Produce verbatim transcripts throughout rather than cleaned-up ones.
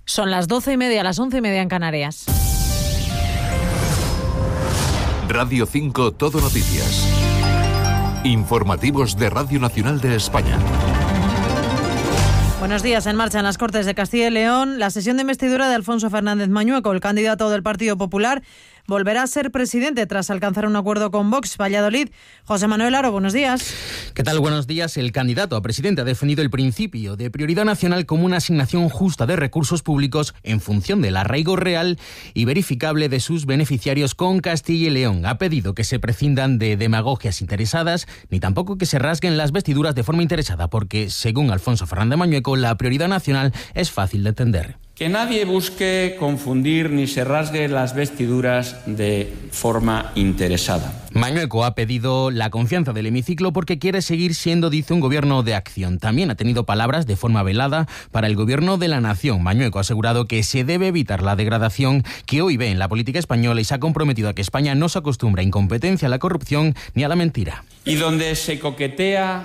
Son las doce y media, las once y media en Canarias. Radio cinco Todo Noticias. Informativos de Radio Nacional de España. Buenos días. En marcha en las Cortes de Castilla y León la sesión de investidura de Alfonso Fernández Mañueco, el candidato del Partido Popular. Volverá a ser presidente tras alcanzar un acuerdo con Vox. Valladolid. José Manuel Aro, buenos días. ¿Qué tal? Buenos días. El candidato a presidente ha defendido el principio de prioridad nacional como una asignación justa de recursos públicos en función del arraigo real y verificable de sus beneficiarios con Castilla y León. Ha pedido que se prescindan de demagogias interesadas ni tampoco que se rasguen las vestiduras de forma interesada, porque, según Alfonso Fernández Mañueco, la prioridad nacional es fácil de entender. Que nadie busque confundir ni se rasgue las vestiduras de forma interesada. Mañueco ha pedido la confianza del hemiciclo porque quiere seguir siendo, dice, un gobierno de acción. También ha tenido palabras de forma velada para el gobierno de la nación. Mañueco ha asegurado que se debe evitar la degradación que hoy ve en la política española y se ha comprometido a que España no se acostumbre a incompetencia, a la corrupción ni a la mentira. Y donde se coquetea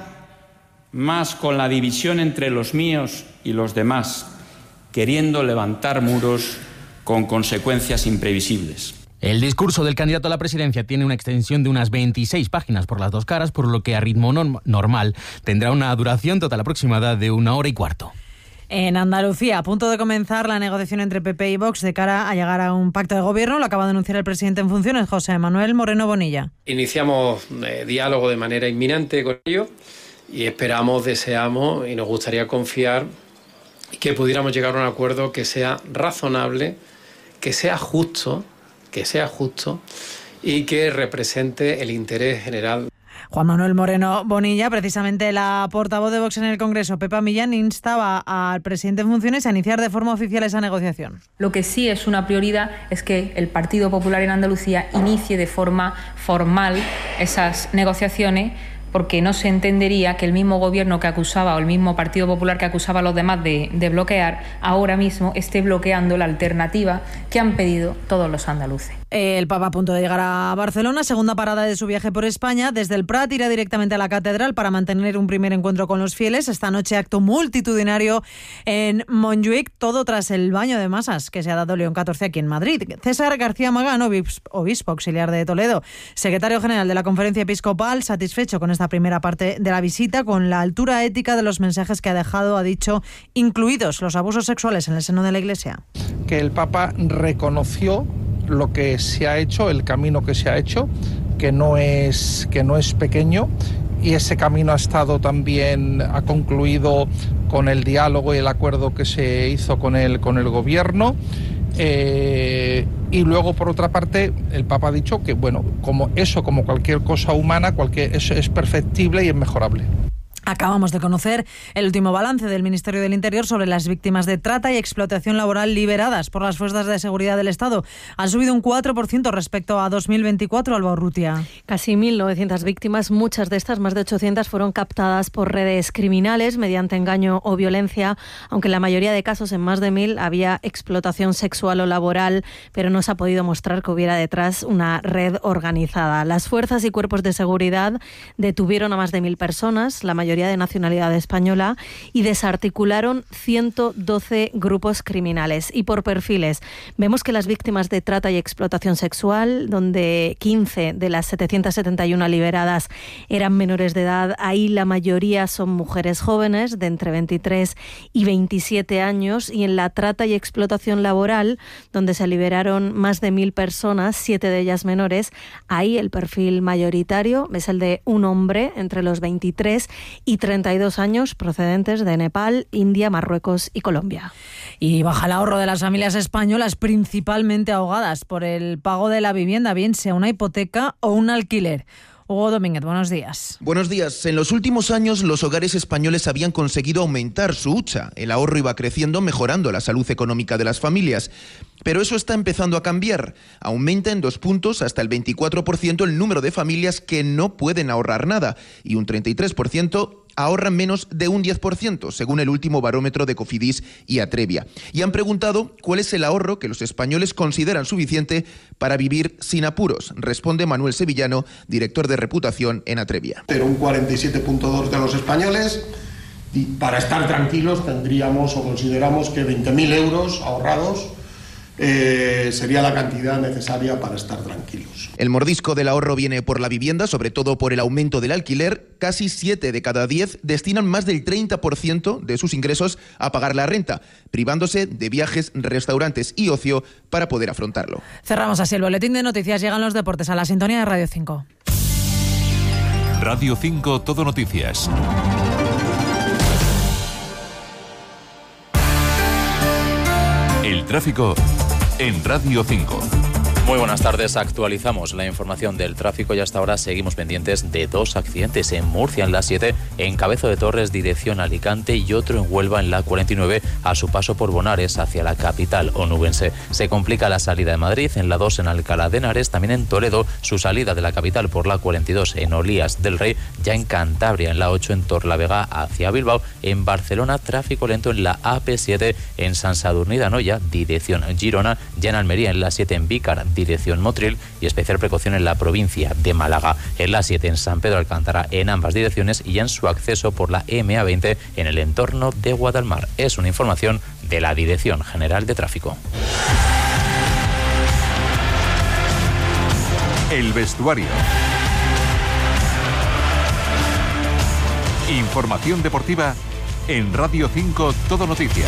más con la división entre los míos y los demás, queriendo levantar muros con consecuencias imprevisibles. El discurso del candidato a la presidencia tiene una extensión de unas veintiséis páginas por las dos caras, por lo que a ritmo norm- normal tendrá una duración total aproximada de una hora y cuarto. En Andalucía, a punto de comenzar la negociación entre P P y Vox de cara a llegar a un pacto de gobierno, lo acaba de anunciar el presidente en funciones, José Manuel Moreno Bonilla. Iniciamos eh, diálogo de manera inminente con ellos y esperamos, deseamos y nos gustaría confiar que pudiéramos llegar a un acuerdo que sea razonable, que sea justo, que sea justo y que represente el interés general. Juan Manuel Moreno Bonilla, precisamente la portavoz de Vox en el Congreso, Pepa Millán, instaba al presidente en funciones a iniciar de forma oficial esa negociación. Lo que sí es una prioridad es que el Partido Popular en Andalucía inicie de forma formal esas negociaciones, porque no se entendería que el mismo gobierno que acusaba o el mismo Partido Popular que acusaba a los demás de, de bloquear, ahora mismo esté bloqueando la alternativa que han pedido todos los andaluces. El Papa a punto de llegar a Barcelona, segunda parada de su viaje por España. Desde el Prat irá directamente a la catedral para mantener un primer encuentro con los fieles. Esta noche acto multitudinario en Montjuic, todo tras el baño de masas que se ha dado León catorce aquí en Madrid. César García Magán, obispo auxiliar de Toledo, secretario general de la Conferencia Episcopal, satisfecho con esta primera parte de la visita, con la altura ética de los mensajes que ha dejado, ha dicho, incluidos los abusos sexuales en el seno de la Iglesia. Que el Papa reconoció lo que se ha hecho, el camino que se ha hecho, que no es, que no es pequeño, y ese camino ha estado también, ha concluido con el diálogo y el acuerdo que se hizo con el, con el gobierno. Eh, y luego, por otra parte, el Papa ha dicho que, bueno, como eso, como cualquier cosa humana, cualquier, eso es perfectible y es mejorable. Acabamos de conocer el último balance del Ministerio del Interior sobre las víctimas de trata y explotación laboral liberadas por las fuerzas de seguridad del Estado. Han subido un cuatro por ciento respecto a dos mil veinticuatro, Alba Urrutia. Casi mil novecientas víctimas, muchas de estas, más de ochocientas, fueron captadas por redes criminales mediante engaño o violencia, aunque en la mayoría de casos, en más de mil, había explotación sexual o laboral, pero no se ha podido mostrar que hubiera detrás una red organizada. Las fuerzas y cuerpos de seguridad detuvieron a más de mil personas, la mayoría de nacionalidad española, y desarticularon ciento doce grupos criminales. Y por perfiles, vemos que las víctimas de trata y explotación sexual, donde quince de las setecientas setenta y una liberadas eran menores de edad, ahí la mayoría son mujeres jóvenes de entre veintitrés y veintisiete años, y en la trata y explotación laboral, donde se liberaron más de mil personas, siete de ellas menores, ahí el perfil mayoritario es el de un hombre entre los veintitrés y treinta y dos años, procedentes de Nepal, India, Marruecos y Colombia. Y baja el ahorro de las familias españolas, principalmente ahogadas por el pago de la vivienda, bien sea una hipoteca o un alquiler. Hugo Domínguez, buenos días. Buenos días. En los últimos años, los hogares españoles habían conseguido aumentar su hucha. El ahorro iba creciendo, mejorando la salud económica de las familias. Pero eso está empezando a cambiar. Aumenta en dos puntos, hasta el veinticuatro por ciento, el número de familias que no pueden ahorrar nada, y un treinta y tres por ciento ahorran menos de un diez por ciento, según el último barómetro de Cofidis y Atrevia. Y han preguntado cuál es el ahorro que los españoles consideran suficiente para vivir sin apuros. Responde Manuel Sevillano, director de reputación en Atrevia. Pero un cuarenta y siete punto dos de los españoles para estar tranquilos tendríamos o consideramos que veinte mil euros ahorrados Eh, sería la cantidad necesaria para estar tranquilos. El mordisco del ahorro viene por la vivienda, sobre todo por el aumento del alquiler. Casi siete de cada diez destinan más del treinta por ciento de sus ingresos a pagar la renta, privándose de viajes, restaurantes y ocio para poder afrontarlo. Cerramos así el boletín de noticias. Llegan los deportes a la sintonía de Radio cinco. Radio cinco Todo Noticias. El tráfico en Radio cinco. Muy buenas tardes, actualizamos la información del tráfico y hasta ahora seguimos pendientes de dos accidentes en Murcia en la siete, en Cabezo de Torres dirección Alicante y otro en Huelva en la cuarenta y nueve a su paso por Bonares hacia la capital onubense. Se complica la salida de Madrid en la dos en Alcalá de Henares, también en Toledo su salida de la capital por la cuarenta y dos en Olías del Rey, ya en Cantabria en la ocho en Torlavega hacia Bilbao, en Barcelona tráfico lento en la A P siete en San Sadurní d'Anoia dirección Girona, ya en Almería en la siete en Vícar dirección Motril y especial precaución en la provincia de Málaga, en la siete en San Pedro Alcántara en ambas direcciones y en su acceso por la M A veinte en el entorno de Guadalmar. Es una información de la Dirección General de Tráfico. El vestuario. Información deportiva en Radio cinco Todo Noticias.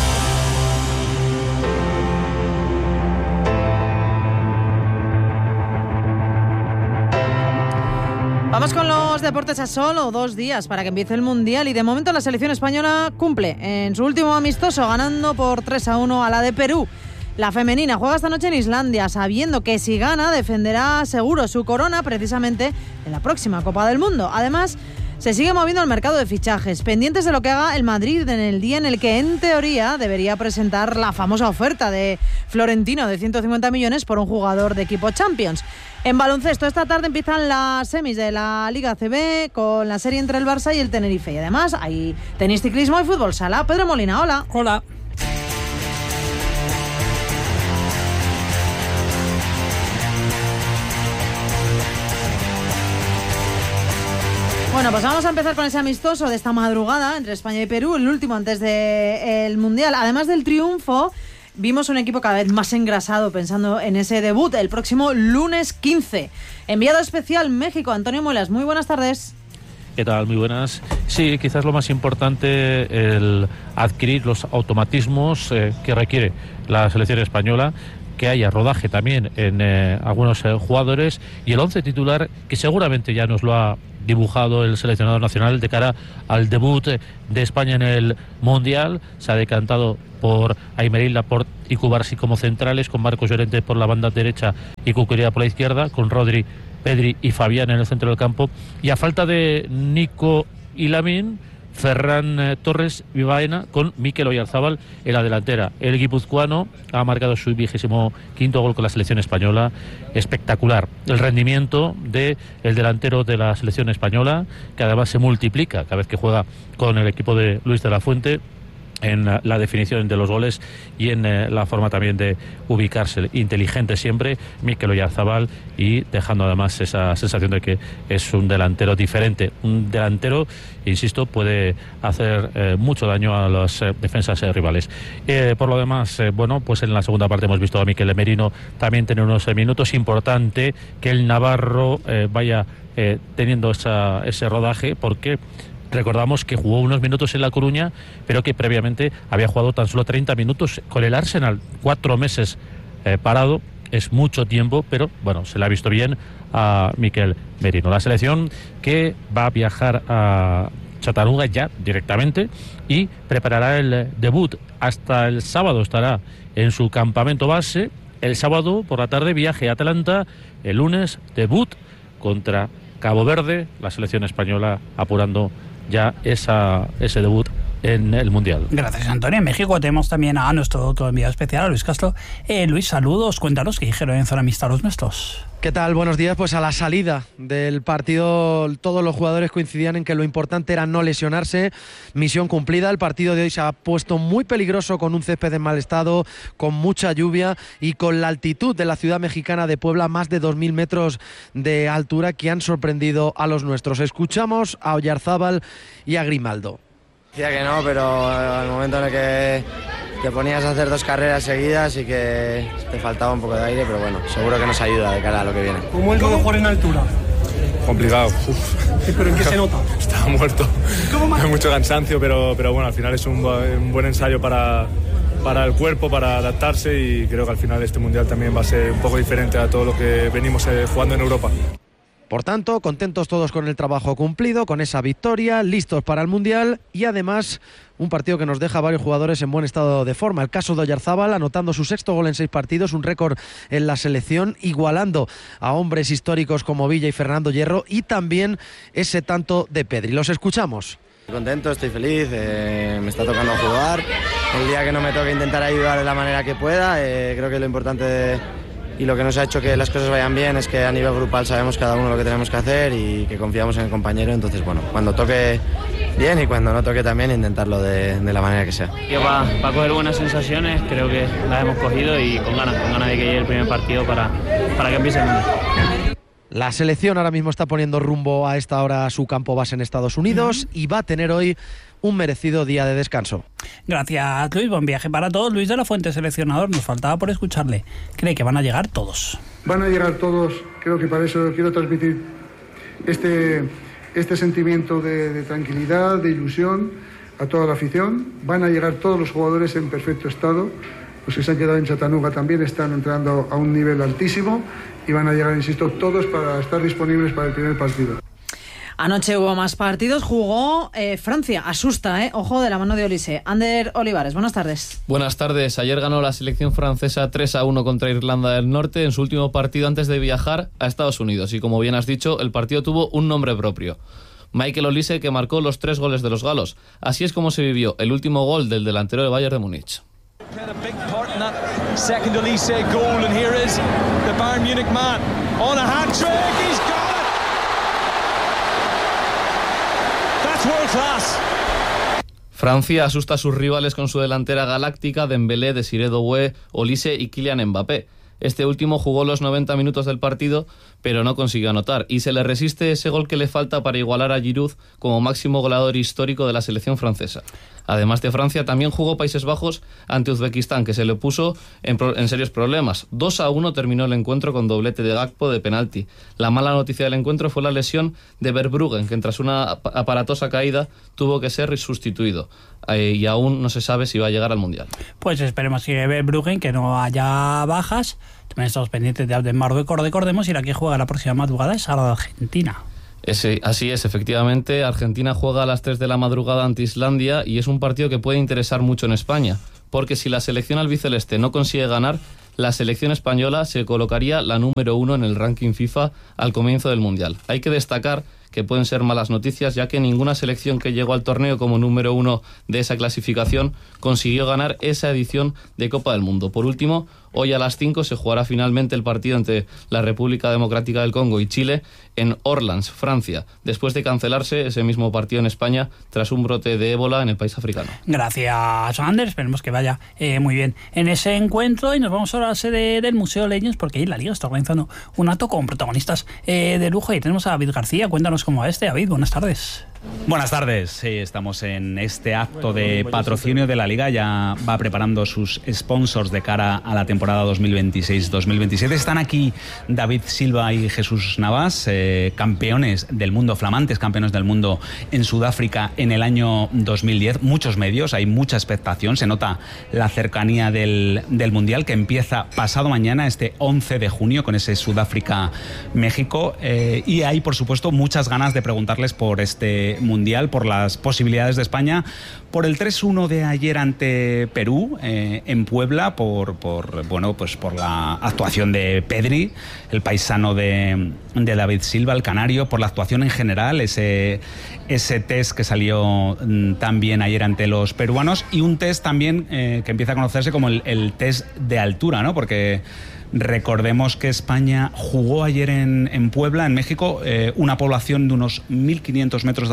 Vamos con los deportes a solo dos días para que empiece el Mundial y de momento la selección española cumple en su último amistoso ganando por tres a uno a la de Perú. La femenina juega esta noche en Islandia sabiendo que si gana defenderá seguro su corona precisamente en la próxima Copa del Mundo. Además, se sigue moviendo el mercado de fichajes, pendientes de lo que haga el Madrid en el día en el que, en teoría, debería presentar la famosa oferta de Florentino de ciento cincuenta millones por un jugador de equipo Champions. En baloncesto, esta tarde empiezan las semis de la Liga C B con la serie entre el Barça y el Tenerife. Y además hay tenis, ciclismo y fútbol sala. Pedro Molina, hola. Hola. Bueno, pues vamos a empezar con ese amistoso de esta madrugada entre España y Perú, el último antes del Mundial. Además del triunfo, vimos un equipo cada vez más engrasado pensando en ese debut el próximo lunes quince. Enviado especial México, Antonio Muelas. Muy buenas tardes. ¿Qué tal? Muy buenas. Sí, quizás lo más importante, el adquirir los automatismos eh, que requiere la selección española, que haya rodaje también en eh, algunos eh, jugadores y el once titular que seguramente ya nos lo ha dibujado el seleccionador nacional de cara al debut de España en el Mundial. Se ha decantado por Aymeric Laporte y Cubarsí como centrales, con Marcos Llorente por la banda derecha y Cucurella por la izquierda, con Rodri, Pedri y Fabián en el centro del campo. Y a falta de Nico y Lamine, Ferran eh, Torres y Baena con Mikel Oyarzabal en la delantera. El guipuzcoano ha marcado su vigésimo quinto gol con la selección española. Espectacular el rendimiento de el delantero de la selección española, que además se multiplica cada vez que juega con el equipo de Luis de la Fuente en la definición de los goles y en eh, la forma también de ubicarse, inteligente siempre Mikel Oyarzabal, y dejando además esa sensación de que es un delantero diferente, un delantero, insisto, puede hacer eh, mucho daño a las eh, defensas eh, rivales. Eh, por lo demás, eh, bueno, pues en la segunda parte hemos visto a Mikel Merino también tener unos eh, minutos. Importante que el navarro eh, vaya eh, teniendo esa, ese rodaje, porque recordamos que jugó unos minutos en La Coruña, pero que previamente había jugado tan solo treinta minutos con el Arsenal, cuatro meses eh, parado. Es mucho tiempo, pero bueno, se le ha visto bien a Mikel Merino. La selección que va a viajar a Chattanooga ya directamente y preparará el debut. Hasta el sábado estará en su campamento base. El sábado por la tarde viaje a Atlanta. El lunes debut contra Cabo Verde. La selección española apurando ya esa, ese debut en el Mundial. Gracias, Antonio. En México tenemos también a nuestro otro enviado especial, a Luis Castro. Eh, Luis, saludos. Cuéntanos qué dijeron en zona mixta los nuestros. ¿Qué tal? Buenos días. Pues a la salida del partido todos los jugadores coincidían en que lo importante era no lesionarse. Misión cumplida. El partido de hoy se ha puesto muy peligroso con un césped en mal estado, con mucha lluvia y con la altitud de la ciudad mexicana de Puebla, más de dos mil metros de altura, que han sorprendido a los nuestros. Escuchamos a Oyarzabal y a Grimaldo. Decía que no, pero al momento en el que te ponías a hacer dos carreras seguidas y que te faltaba un poco de aire, pero bueno, seguro que nos ayuda de cara a lo que viene. ¿Cómo es lo de jugar en altura? Complicado. Uf. ¿Pero en qué se nota? Estaba muerto. Hay mucho cansancio, pero, pero bueno, al final es un, un buen ensayo para, para el cuerpo, para adaptarse, y creo que al final este Mundial también va a ser un poco diferente a todo lo que venimos eh, jugando en Europa. Por tanto, contentos todos con el trabajo cumplido, con esa victoria, listos para el Mundial, y además un partido que nos deja a varios jugadores en buen estado de forma. El caso de Oyarzábal, anotando su sexto gol en seis partidos, un récord en la selección, igualando a hombres históricos como Villa y Fernando Hierro, y también ese tanto de Pedri. Los escuchamos. Estoy contento, estoy feliz, eh, me está tocando jugar. El día que no me toque intentar ayudar de la manera que pueda, eh, creo que lo importante de... y lo que nos ha hecho que las cosas vayan bien es que a nivel grupal sabemos cada uno lo que tenemos que hacer y que confiamos en el compañero. Entonces, bueno, cuando toque bien y cuando no toque también, intentarlo de, de la manera que sea. Para pa coger buenas sensaciones, creo que las hemos cogido, y con ganas, con ganas de que llegue el primer partido para, para que empiece el mundo. La selección ahora mismo está poniendo rumbo a esta hora a su campo base en Estados Unidos y va a tener hoy un merecido día de descanso. Gracias, Luis. Buen viaje para todos. Luis de la Fuente, seleccionador. Nos faltaba por escucharle. Cree que van a llegar todos. Van a llegar todos. Creo que para eso quiero transmitir este, este sentimiento de, de tranquilidad, de ilusión a toda la afición. Van a llegar todos los jugadores en perfecto estado. Los que se han quedado en Chattanooga también están entrando a un nivel altísimo y van a llegar, insisto, todos para estar disponibles para el primer partido. Anoche hubo más partidos, jugó eh, Francia, asusta, eh, ojo, de la mano de Olise. Ander Olivares, buenas tardes. Buenas tardes. Ayer ganó la selección francesa tres a uno contra Irlanda del Norte en su último partido antes de viajar a Estados Unidos. Y como bien has dicho, el partido tuvo un nombre propio: Michael Olise, que marcó los tres goles de los galos. Así es como se vivió el último gol del delantero del Bayern de Múnich. Francia asusta a sus rivales con su delantera galáctica, Dembélé, Desiré Doué, Olise y Kylian Mbappé. Este último jugó los noventa minutos del partido, pero no consiguió anotar, y se le resiste ese gol que le falta para igualar a Giroud como máximo goleador histórico de la selección francesa. Además de Francia, también jugó Países Bajos ante Uzbekistán, que se le puso en, pro- en serios problemas. dos a uno terminó el encuentro con doblete de Gakpo de penalti. La mala noticia del encuentro fue la lesión de Verbruggen, que tras una ap- aparatosa caída tuvo que ser sustituido. Eh, y aún no se sabe si va a llegar al Mundial. Pues esperemos que Verbruggen, que no haya bajas. También estamos pendientes de Marruecos. Recordemos, y la que juega la próxima madrugada es a la Argentina. Ese, así es, efectivamente. Argentina juega a las tres de la madrugada ante Islandia, y es un partido que puede interesar mucho en España, porque si la selección albiceleste no consigue ganar, la selección española se colocaría la número uno en el ranking FIFA al comienzo del Mundial. Hay que destacar que pueden ser malas noticias, ya que ninguna selección que llegó al torneo como número uno de esa clasificación consiguió ganar esa edición de Copa del Mundo. Por último, hoy a las cinco se jugará finalmente el partido entre la República Democrática del Congo y Chile en Orleans, Francia, después de cancelarse ese mismo partido en España tras un brote de ébola en el país africano. Gracias, Ander. Esperemos que vaya eh, muy bien en ese encuentro, y nos vamos ahora a la sede del Museo Leños, porque ahí la Liga está organizando un acto con protagonistas eh, de lujo, y tenemos a David García. Cuéntanos cómo va este, David. Buenas tardes. Buenas tardes, sí, estamos en este acto de patrocinio de la Liga. Ya va preparando sus sponsors de cara a la temporada dos mil veintiséis dos mil veintisiete. Están aquí David Silva y Jesús Navas, eh, campeones del mundo, flamantes campeones del mundo en Sudáfrica en el año dos mil diez. Muchos medios, hay mucha expectación, se nota la cercanía del, del Mundial, que empieza pasado mañana, este once de junio, con ese Sudáfrica-México, eh, y hay, por supuesto, muchas ganas de preguntarles por este Mundial, por las posibilidades de España, por el tres uno de ayer ante Perú eh, en Puebla, por, por bueno pues por la actuación de Pedri, el paisano de, de David Silva, el canario, por la actuación en general, ese, ese test que salió mm, tan bien ayer ante los peruanos, y un test también eh, que empieza a conocerse como el, el test de altura, ¿no? Porque recordemos que España jugó ayer en, en Puebla, en México, eh, una población de unos mil quinientos metros de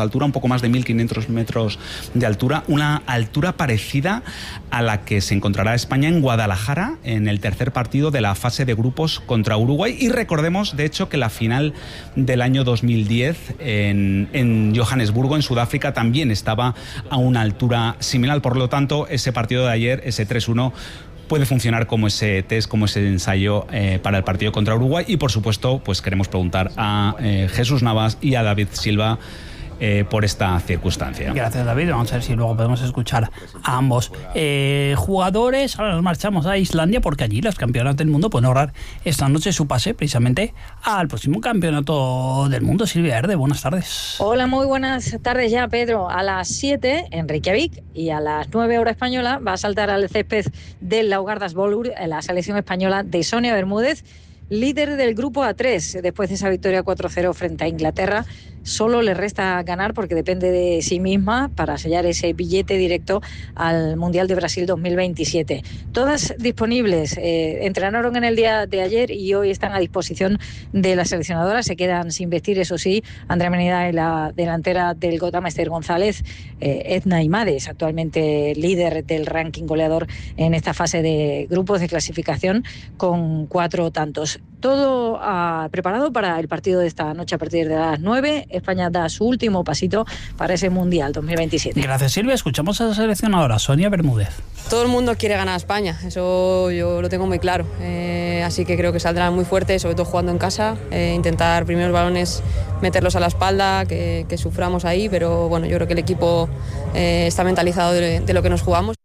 altura, un poco más de mil quinientos metros de altura, una altura parecida a la que se encontrará España en Guadalajara en el tercer partido de la fase de grupos contra Uruguay. Y recordemos, de hecho, que la final del año dos mil diez en, en Johannesburgo, en Sudáfrica, también estaba a una altura similar. Por lo tanto, ese partido de ayer, ese tres uno, puede funcionar como ese test, como ese ensayo eh, para el partido contra Uruguay. Y por supuesto, pues queremos preguntar a eh, Jesús Navas y a David Silva Eh, por esta circunstancia. Gracias, David. Vamos a ver si luego podemos escuchar a ambos eh, jugadores. Ahora nos marchamos a Islandia porque allí las campeonas del mundo pueden ahorrar esta noche su pase precisamente al próximo campeonato del mundo. Silvia Erde, buenas tardes. Hola, muy buenas tardes ya, Pedro. A las siete en Reykjavik y a las nueve hora española va a saltar al césped del Laugardalsvöllur la selección española de Sonia Bermúdez, líder del grupo A tres, después de esa victoria cuatro cero frente a Inglaterra. Solo le resta ganar porque depende de sí misma para sellar ese billete directo al Mundial de Brasil dos mil veintisiete. Todas disponibles, eh, entrenaron en el día de ayer y hoy están a disposición de la seleccionadora. Se quedan sin vestir, eso sí, Andrea Menida y la delantera del Gottham, Esther González, eh, Edna Imades, actualmente líder del ranking goleador en esta fase de grupos de clasificación con cuatro tantos. Todo uh, preparado para el partido de esta noche a partir de las nueve. España da su último pasito para ese Mundial dos mil veintisiete. Gracias, Silvia. Escuchamos a la seleccionadora Sonia Bermúdez. Todo el mundo quiere ganar a España, eso yo lo tengo muy claro. Eh, así que creo que saldrán muy fuertes, sobre todo jugando en casa. Eh, intentar primeros balones meterlos a la espalda, que, que suframos ahí, pero bueno, yo creo que el equipo eh, está mentalizado de, de lo que nos jugamos.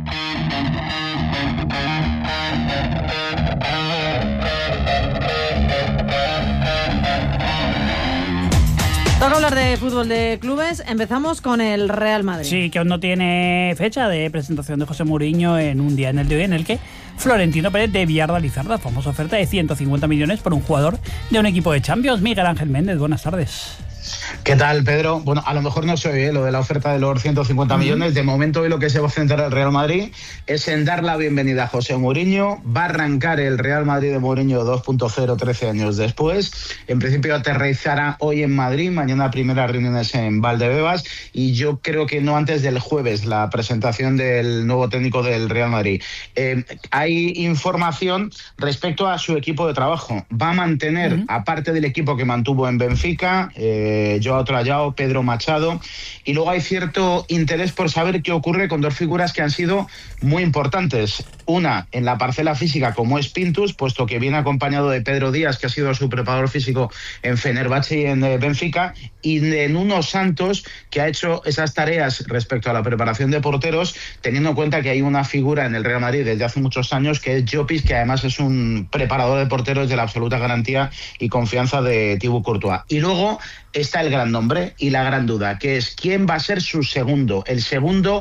Toca hablar de fútbol de clubes. Empezamos con el Real Madrid. Sí, que aún no tiene fecha de presentación de José Mourinho en un día en el de hoy en el que Florentino Pérez debía realizar la famosa oferta de ciento cincuenta millones por un jugador de un equipo de Champions. Miguel Ángel Méndez, buenas tardes. ¿Qué tal, Pedro? Bueno, a lo mejor no se oye lo de la oferta de los ciento cincuenta uh-huh. millones. De momento hoy lo que se va a centrar el Real Madrid es en dar la bienvenida a José Mourinho. Va a arrancar el Real Madrid de Mourinho dos punto cero trece años después. En principio aterrizará hoy en Madrid, mañana primeras reuniones en Valdebebas y yo creo que no antes del jueves la presentación del nuevo técnico del Real Madrid. Eh, hay información respecto a su equipo de trabajo. Va a mantener, uh-huh. aparte del equipo que mantuvo en Benfica, eh, Joao Trayao, Pedro Machado, y luego hay cierto interés por saber qué ocurre con dos figuras que han sido muy importantes. Una en la parcela física, como es Pintus, puesto que viene acompañado de Pedro Díaz, que ha sido su preparador físico en Fenerbahce y en Benfica, y de Nuno Santos, que ha hecho esas tareas respecto a la preparación de porteros, teniendo en cuenta que hay una figura en el Real Madrid desde hace muchos años, que es Llopis, que además es un preparador de porteros de la absoluta garantía y confianza de Thibaut Courtois. Y luego está el gran nombre y la gran duda, que es quién va a ser su segundo, el segundo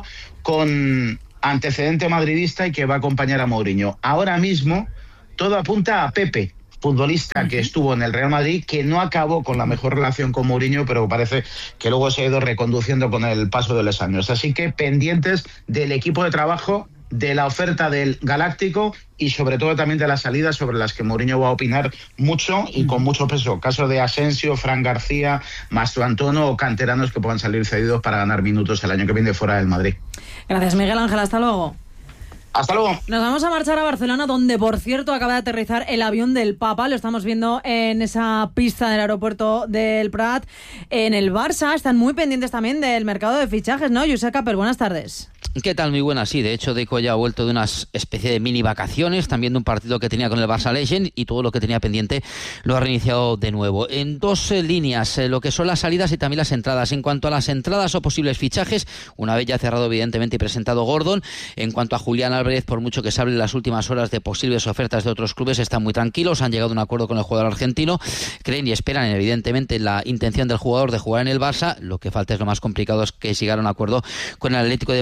con antecedente madridista y que va a acompañar a Mourinho. Ahora mismo todo apunta a Pepe, futbolista uh-huh. que estuvo en el Real Madrid, que no acabó con la mejor relación con Mourinho, pero parece que luego se ha ido reconduciendo con el paso de los años. Así que pendientes del equipo de trabajo, de la oferta del Galáctico y sobre todo también de las salidas sobre las que Mourinho va a opinar mucho y con mucho peso. Caso de Asensio, Fran García, Mastro Antono o canteranos que puedan salir cedidos para ganar minutos el año que viene fuera del Madrid. Gracias, Miguel Ángel. Hasta luego. Hasta luego. Nos vamos a marchar a Barcelona, donde, por cierto, acaba de aterrizar el avión del Papa. Lo estamos viendo en esa pista del aeropuerto del Prat. En el Barça están muy pendientes también del mercado de fichajes, ¿no? Josep Capel, buenas tardes. ¿Qué tal? Muy buenas, sí. De hecho, Deco ya ha vuelto de una especie de mini vacaciones, también de un partido que tenía con el Barça Legend, y todo lo que tenía pendiente lo ha reiniciado de nuevo. En dos eh, líneas, eh, lo que son las salidas y también las entradas. En cuanto a las entradas o posibles fichajes, una vez ya cerrado evidentemente y presentado Gordon, en cuanto a Julián Álvarez, por mucho que se hable en las últimas horas de posibles ofertas de otros clubes, están muy tranquilos, han llegado a un acuerdo con el jugador argentino, creen y esperan evidentemente la intención del jugador de jugar en el Barça. Lo que falta es lo más complicado, es que se llegara a un acuerdo con el Atlético de Madrid, pero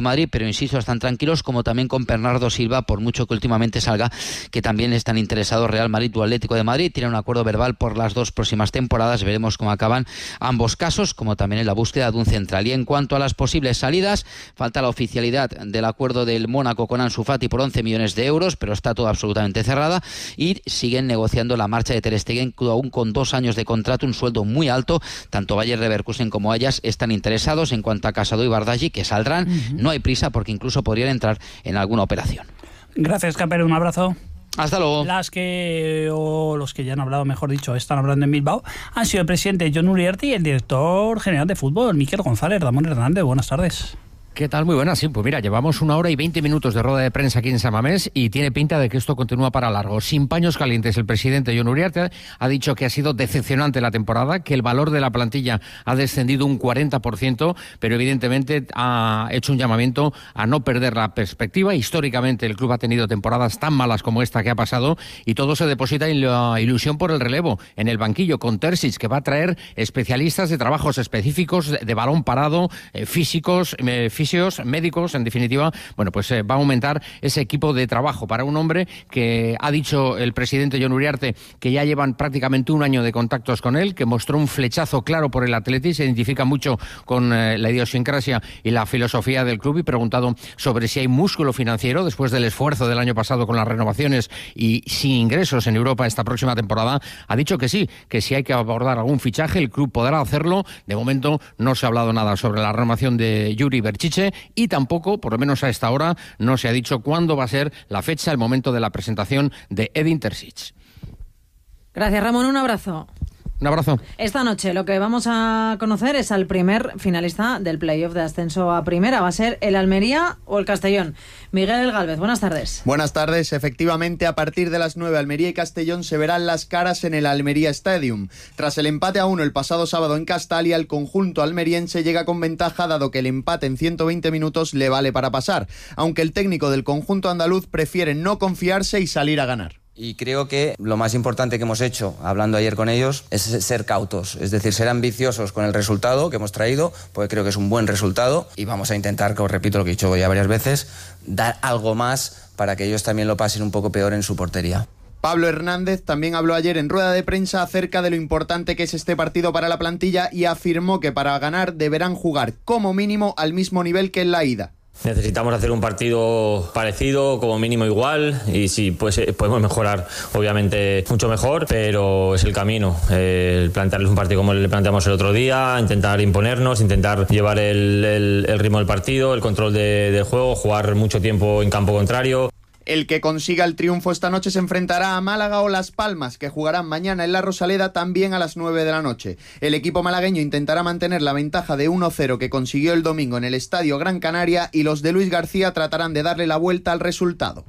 pero insisto, están tranquilos, como también con Bernardo Silva, por mucho que últimamente salga que también están interesados Real Madrid o Atlético de Madrid. Tienen un acuerdo verbal por las dos próximas temporadas, veremos cómo acaban ambos casos, como también en la búsqueda de un central. Y en cuanto a las posibles salidas, falta la oficialidad del acuerdo del Mónaco con Ansu Fati por once millones de euros, pero está todo absolutamente cerrada, y siguen negociando la marcha de Ter Stegen, aún con dos años de contrato, un sueldo muy alto. Tanto Bayer Leverkusen como Ajax están interesados. En cuanto a Casado y Bardghji, que saldrán, uh-huh. no hay prisa porque incluso podrían entrar en alguna operación. Gracias, Capero, un abrazo. Hasta luego. Las que, o los que ya han hablado, mejor dicho, están hablando en Bilbao, han sido el presidente Jon Uriarte y el director general de fútbol, Mikel González. Ramón Hernández, buenas tardes. ¿Qué tal? Muy buenas, sí, pues mira, llevamos una hora y veinte minutos de rueda de prensa aquí en San Mamés y tiene pinta de que esto continúa para largo. Sin paños calientes, el presidente Jon Uriarte ha dicho que ha sido decepcionante la temporada, que el valor de la plantilla ha descendido un cuarenta por ciento, pero evidentemente ha hecho un llamamiento a no perder la perspectiva. Históricamente el club ha tenido temporadas tan malas como esta que ha pasado y todo se deposita en la ilusión por el relevo en el banquillo con Terzic, que va a traer especialistas de trabajos específicos de balón parado, eh, físicos, eh, físicos médicos, en definitiva. Bueno, pues eh, va a aumentar ese equipo de trabajo para un hombre que ha dicho el presidente Jon Uriarte que ya llevan prácticamente un año de contactos con él, que mostró un flechazo claro por el Atleti, se identifica mucho con eh, la idiosincrasia y la filosofía del club, y preguntado sobre si hay músculo financiero después del esfuerzo del año pasado con las renovaciones y sin ingresos en Europa esta próxima temporada, ha dicho que sí, que si hay que abordar algún fichaje el club podrá hacerlo. De momento no se ha hablado nada sobre la renovación de Juri Berchiche y tampoco, por lo menos a esta hora, no se ha dicho cuándo va a ser la fecha, el momento de la presentación de Edin Terzic. Gracias, Ramón, un abrazo. Un abrazo. Esta noche lo que vamos a conocer es al primer finalista del playoff de ascenso a primera. Va a ser el Almería o el Castellón. Miguel Gálvez, buenas tardes. Buenas tardes. Efectivamente, a partir de las nueve, Almería y Castellón se verán las caras en el Almería Stadium. Tras el empate a uno el pasado sábado en Castalia, el conjunto almeriense llega con ventaja, dado que el empate en ciento veinte minutos le vale para pasar, aunque el técnico del conjunto andaluz prefiere no confiarse y salir a ganar. Y creo que lo más importante que hemos hecho, hablando ayer con ellos, es ser cautos, es decir, ser ambiciosos con el resultado que hemos traído, porque creo que es un buen resultado, y vamos a intentar, que os repito lo que he dicho ya varias veces, dar algo más para que ellos también lo pasen un poco peor en su portería. Pablo Hernández también habló ayer en rueda de prensa acerca de lo importante que es este partido para la plantilla y afirmó que para ganar deberán jugar como mínimo al mismo nivel que en la ida. Necesitamos hacer un partido parecido, como mínimo igual, y si pues, podemos mejorar, obviamente mucho mejor, pero es el camino. El plantearles un partido como le planteamos el otro día, intentar imponernos, intentar llevar el, el, el ritmo del partido, el control de, del juego, jugar mucho tiempo en campo contrario. El que consiga el triunfo esta noche se enfrentará a Málaga o Las Palmas, que jugarán mañana en la Rosaleda también a las nueve de la noche. El equipo malagueño intentará mantener la ventaja de uno cero que consiguió el domingo en el Estadio Gran Canaria, y los de Luis García tratarán de darle la vuelta al resultado.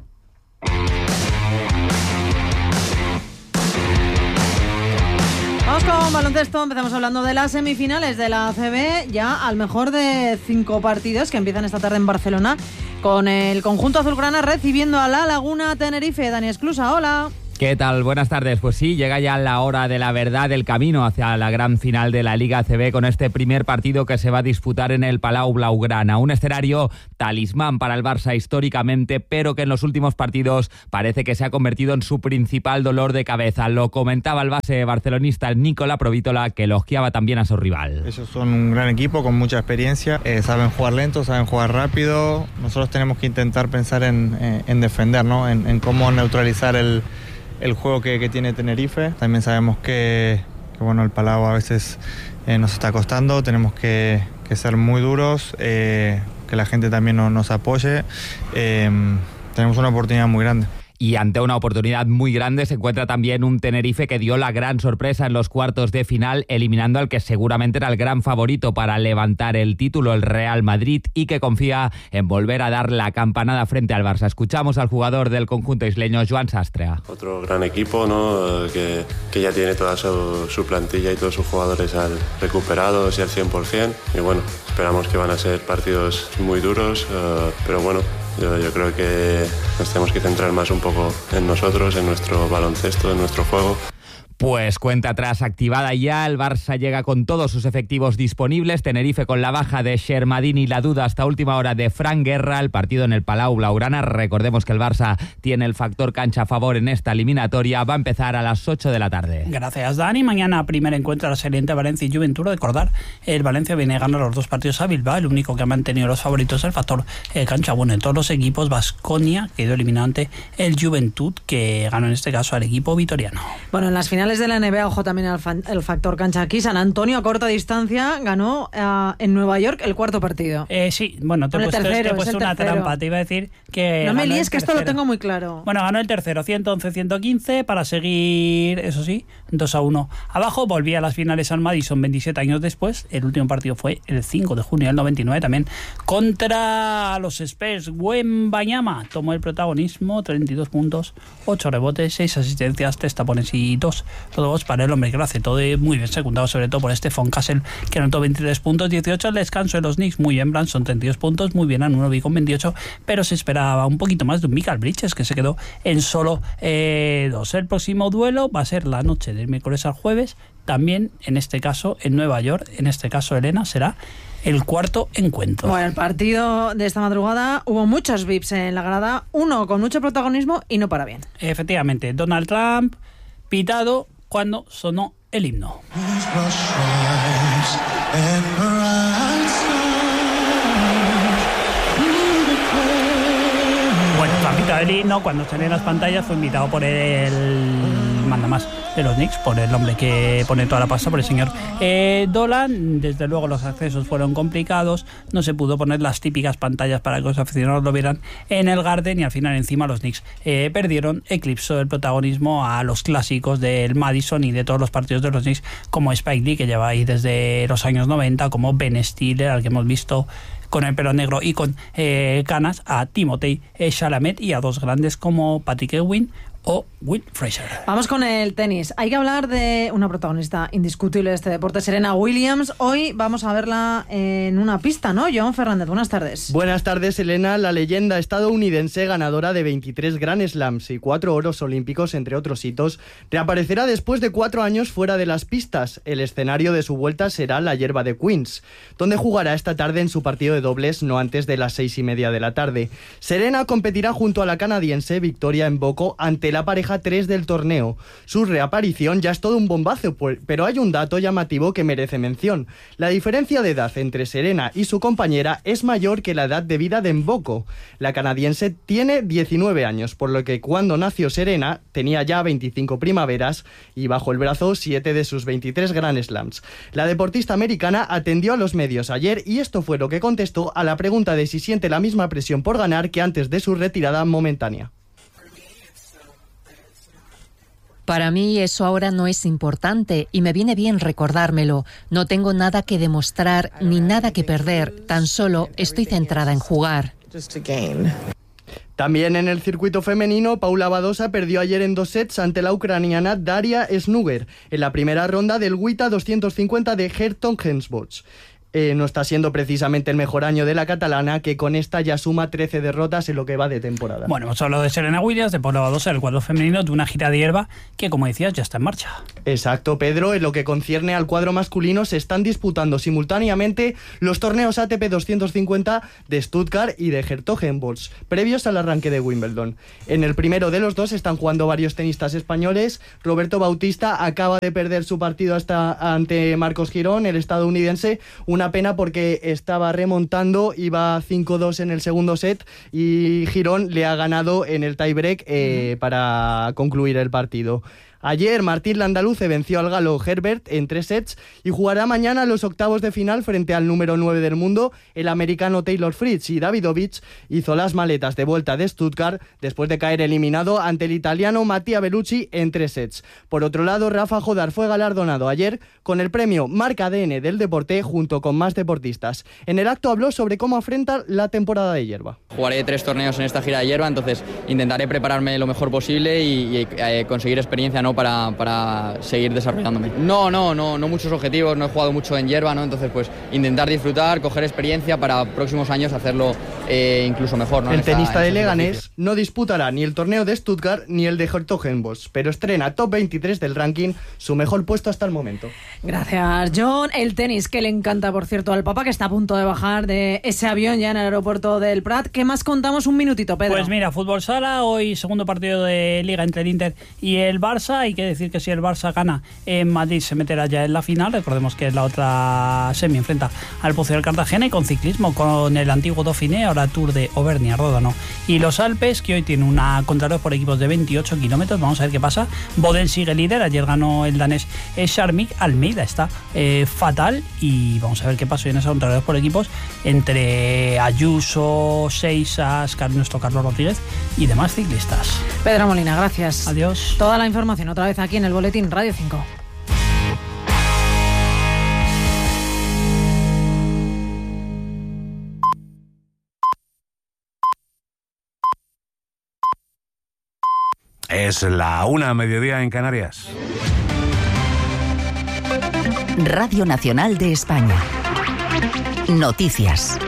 Vamos con baloncesto. Empezamos hablando de las semifinales de la A C B, ya al mejor de cinco partidos que empiezan esta tarde en Barcelona, con el conjunto azulgrana recibiendo a La Laguna Tenerife. Dani Esclusa, hola. ¿Qué tal? Buenas tardes. Pues sí, llega ya la hora de la verdad, del camino hacia la gran final de la Liga A C B, con este primer partido que se va a disputar en el Palau Blaugrana. Un escenario talismán para el Barça históricamente, pero que en los últimos partidos parece que se ha convertido en su principal dolor de cabeza. Lo comentaba el base barcelonista Nikola Provítola, que elogiaba también a su rival. Ellos son un gran equipo con mucha experiencia, eh, saben jugar lento, saben jugar rápido. Nosotros tenemos que intentar pensar en, en, en defender, ¿no? en, en cómo neutralizar el el juego que, que tiene Tenerife. También sabemos que, que bueno, el Palau a veces eh, nos está costando, tenemos que, que ser muy duros, eh, que la gente también no, nos apoye. Eh, tenemos una oportunidad muy grande. Y ante una oportunidad muy grande se encuentra también un Tenerife que dio la gran sorpresa en los cuartos de final, eliminando al que seguramente era el gran favorito para levantar el título, el Real Madrid, y que confía en volver a dar la campanada frente al Barça. Escuchamos al jugador del conjunto isleño, Joan Sastrea. Otro gran equipo, ¿no? que, que ya tiene toda su, su plantilla y todos sus jugadores al, recuperados y al cien por ciento. Y bueno, esperamos que van a ser partidos muy duros, uh, pero bueno, Yo, yo creo que nos tenemos que centrar más un poco en nosotros, en nuestro baloncesto, en nuestro juego. Pues cuenta atrás activada ya, el Barça llega con todos sus efectivos disponibles, Tenerife con la baja de Shermadini y la duda hasta última hora de Fran Guerra, el partido en el Palau Blaugrana, recordemos que el Barça tiene el factor cancha a favor en esta eliminatoria, va a empezar a las ocho de la tarde. Gracias, Dani. Mañana primer encuentro a la saliente Valencia y Juventud. Recordar, el Valencia viene ganando los dos partidos a Bilbao, el único que ha mantenido los favoritos es el factor eh, cancha. Bueno, en todos los equipos, Baskonia quedó eliminado ante el Juventud, que ganó en este caso al equipo vitoriano. Bueno, en las finales de la N B A, ojo también al fan, el factor cancha aquí. San Antonio a corta distancia ganó uh, en Nueva York el cuarto partido. Eh, sí, bueno, te he puesto, tercero, te he puesto una tercero. trampa. Te iba a decir que... No me líes, que esto lo tengo muy claro. Bueno, ganó el tercero, ciento once a ciento quince, para seguir, eso sí, dos a uno abajo. Volvía a las finales al Madison veintisiete años después. El último partido fue el cinco de junio del noventa y nueve, también contra los Spurs. Wembanyama tomó el protagonismo, treinta y dos puntos, ocho rebotes, seis asistencias, tres tapones y dos todos para el hombre que lo hace todo muy bien, secundado sobre todo por Stephon Castle, que anotó veintitrés puntos, dieciocho al descanso de los Knicks. Muy bien, Branson, treinta y dos puntos, muy bien, Anunoby con veintiocho, pero se esperaba un poquito más de un Michael Bridges, que se quedó en solo eh, dos. El próximo duelo va a ser la noche del miércoles al jueves, también en este caso en Nueva York, en este caso Elena, será el cuarto encuentro. Bueno, el partido de esta madrugada hubo muchos V I Ps en la grada, uno con mucho protagonismo y no para bien. Efectivamente, Donald Trump pitado cuando sonó el himno. Bueno, Trumpita del himno, cuando salió en las pantallas, fue invitado por el mandamás de los Knicks, por el hombre que pone toda la pasta, por el señor eh, Dolan. Desde luego los accesos fueron complicados, no se pudo poner las típicas pantallas para que los aficionados lo vieran en el Garden, y al final encima los Knicks eh, perdieron, eclipsó el protagonismo a los clásicos del Madison y de todos los partidos de los Knicks, como Spike Lee, que lleva ahí desde los años noventa, como Ben Stiller, al que hemos visto con el pelo negro y con eh, canas, a Timothée Chalamet y a dos grandes como Patrick Ewing o Will Fraser. Vamos con el tenis. Hay que hablar de una protagonista indiscutible de este deporte, Serena Williams. Hoy vamos a verla en una pista, ¿no? Joan Fernández, buenas tardes. Buenas tardes, Elena. La leyenda estadounidense, ganadora de veintitrés Grand Slams y cuatro oros olímpicos, entre otros hitos, reaparecerá después de cuatro años fuera de las pistas. El escenario de su vuelta será la hierba de Queens, donde jugará esta tarde en su partido de dobles, no antes de las seis y media de la tarde. Serena competirá junto a la canadiense Victoria Mboko ante la pareja tres del torneo. Su reaparición ya es todo un bombazo, pero hay un dato llamativo que merece mención. La diferencia de edad entre Serena y su compañera es mayor que la edad de vida de Mboko. La canadiense tiene diecinueve años, por lo que cuando nació Serena tenía ya veinticinco primaveras y bajo el brazo siete de sus veintitrés Grand Slams. La deportista americana atendió a los medios ayer y esto fue lo que contestó a la pregunta de si siente la misma presión por ganar que antes de su retirada momentánea. Para mí eso ahora no es importante y me viene bien recordármelo. No tengo nada que demostrar ni nada que perder, tan solo estoy centrada en jugar. También en el circuito femenino, Paula Badosa perdió ayer en dos sets ante la ucraniana Daria Snuger en la primera ronda del W T A doscientos cincuenta de Hertogenbosch. Eh, no está siendo precisamente el mejor año de la catalana, que con esta ya suma trece derrotas en lo que va de temporada. Bueno, hemos hablado de Serena Williams, de Paula Badosa, el cuadro femenino, de una gira de hierba que, como decías, ya está en marcha. Exacto, Pedro. En lo que concierne al cuadro masculino, se están disputando simultáneamente los torneos A T P doscientos cincuenta de Stuttgart y de Hertogenbosch, previos al arranque de Wimbledon. En el primero de los dos están jugando varios tenistas españoles. Roberto Bautista acaba de perder su partido hasta ante Marcos Girón, el estadounidense. Una pena porque estaba remontando, iba cinco dos en el segundo set y Girón le ha ganado en el tiebreak eh, uh-huh. para concluir el partido. Ayer Martín Landaluce venció al galo Herbert en tres sets y jugará mañana los octavos de final frente al número nueve del mundo, el americano Taylor Fritz, y Davidovich hizo las maletas de vuelta de Stuttgart después de caer eliminado ante el italiano Mattia Bellucci en tres sets. Por otro lado, Rafa Jodar fue galardonado ayer con el premio Marca A D N del deporte junto con más deportistas. En el acto habló sobre cómo afronta la temporada de hierba. Jugaré tres torneos en esta gira de hierba, entonces intentaré prepararme lo mejor posible y, y eh, conseguir experiencia, no para, para seguir desarrollándome. No, no, no, no muchos objetivos, no he jugado mucho en hierba, ¿no? Entonces pues intentar disfrutar, coger experiencia para próximos años hacerlo eh, incluso mejor, ¿no? El esta, tenista de Leganés ejercicio. no disputará ni el torneo de Stuttgart ni el de Hertogenbosch, pero estrena top veintitrés del ranking, su mejor puesto hasta el momento. Gracias, John. El tenis, que le encanta, por cierto, al Papa, que está a punto de bajar de ese avión ya en el aeropuerto del Prat. ¿Qué más contamos? Un minutito, Pedro. Pues mira, fútbol sala, hoy segundo partido de Liga entre el Inter y el Barça. Hay que decir que si el Barça gana en Madrid se meterá ya en la final. Recordemos que es la otra semi, enfrenta al Pozo del Cartagena. Y con ciclismo, con el antiguo Dauphiné, ahora Tour de Auvernia, Ródano. Y los Alpes, que hoy tiene una contrarreloj por equipos de veintiocho kilómetros. Vamos a ver qué pasa. Boden sigue líder, ayer ganó el danés Charmik. Almeida está eh, fatal y vamos a ver qué pasa en esa contrarreloj por equipos entre Ayuso, Seisas, nuestro Carlos Rodríguez y demás ciclistas. Pedro Molina, gracias. Adiós. Toda la información otra vez aquí en el Boletín Radio cinco. Es la una, mediodía en Canarias. Radio Nacional de España. Noticias.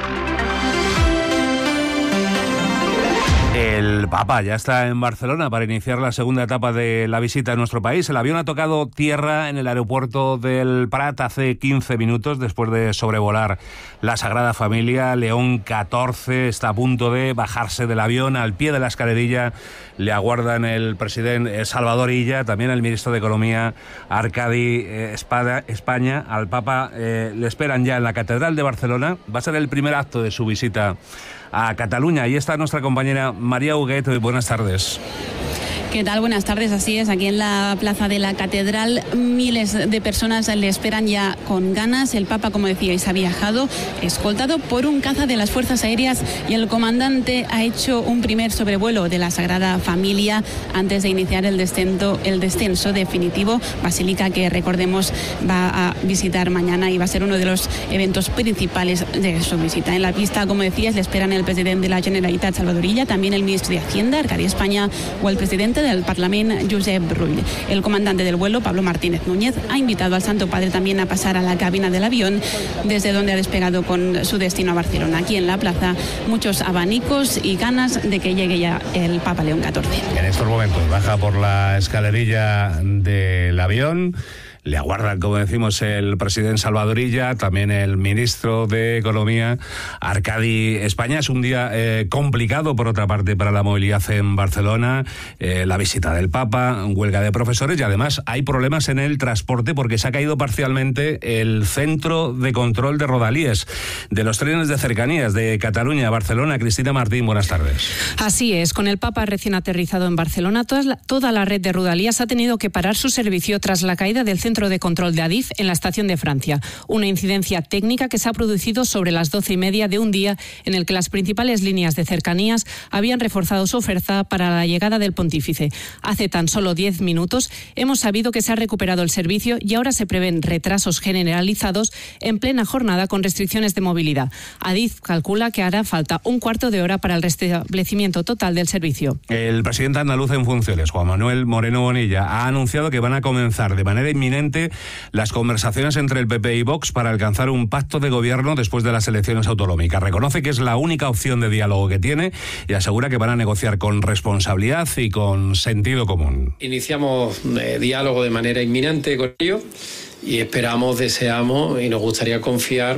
El Papa ya está en Barcelona para iniciar la segunda etapa de la visita a nuestro país. El avión ha tocado tierra en el aeropuerto del Prat hace quince minutos después de sobrevolar la Sagrada Familia. León catorce está a punto de bajarse del avión. Al pie de la escalerilla le aguardan el presidente Salvador Illa, también el ministro de Economía Arcadi Espada, España. Al Papa eh, le esperan ya en la Catedral de Barcelona. Va a ser el primer acto de su visita a Cataluña. Ahí está nuestra compañera María Huguet. Buenas tardes. ¿Qué tal? Buenas tardes. Así es, aquí en la plaza de la Catedral miles de personas le esperan ya con ganas. El Papa, como decíais, ha viajado escoltado por un caza de las Fuerzas Aéreas y el comandante ha hecho un primer sobrevuelo de la Sagrada Familia antes de iniciar el descenso, el descenso definitivo. Basílica que, recordemos, va a visitar mañana y va a ser uno de los eventos principales de su visita. En la pista, como decías, le esperan el presidente de la Generalitat, Salvador Illa, también el ministro de Hacienda, Arcadi España, o el presidente del Parlamento, Josep Rull. El comandante del vuelo, Pablo Martínez Núñez, ha invitado al Santo Padre también a pasar a la cabina del avión, desde donde ha despegado con su destino a Barcelona. Aquí en la plaza, muchos abanicos y ganas de que llegue ya el Papa León catorce. En estos momentos baja por la escalerilla del avión. Le aguardan, como decimos, el presidente Salvador Illa, también el ministro de Economía, Arcadi España. Es un día eh, complicado, por otra parte, para la movilidad en Barcelona, eh, la visita del Papa, huelga de profesores y además hay problemas en el transporte porque se ha caído parcialmente el centro de control de rodalíes de los trenes de cercanías de Cataluña a Barcelona. Cristina Martín, buenas tardes. Así es, con el Papa recién aterrizado en Barcelona, toda la, toda la red de rodalías ha tenido que parar su servicio tras la caída del centro de control de Adif en la estación de Francia. Una incidencia técnica que se ha producido sobre las doce y media de un día en el que las principales líneas de cercanías habían reforzado su oferta para la llegada del pontífice. Hace tan solo diez minutos hemos sabido que se ha recuperado el servicio y ahora se prevén retrasos generalizados en plena jornada con restricciones de movilidad. Adif calcula que hará falta un cuarto de hora para el restablecimiento total del servicio. El presidente andaluz en funciones, Juan Manuel Moreno Bonilla, ha anunciado que van a comenzar de manera inminente las conversaciones entre el P P y Vox para alcanzar un pacto de gobierno después de las elecciones autonómicas. Reconoce que es la única opción de diálogo que tiene y asegura que van a negociar con responsabilidad y con sentido común. Iniciamos eh, diálogo de manera inminente con ellos y esperamos, deseamos y nos gustaría confiar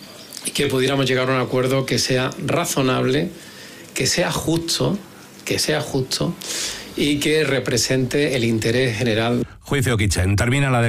que pudiéramos llegar a un acuerdo que sea razonable, que sea justo, que sea justo y que represente el interés general. Juicio Kitchen. Termina la